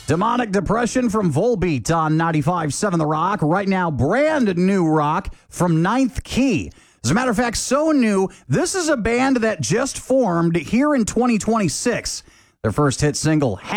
Demonic Depression from Volbeat on 95.7 The Rock. Right now, brand new rock from Ninth Key. As a matter of fact, so new, this is a band that just formed here in 2026. Their first hit single,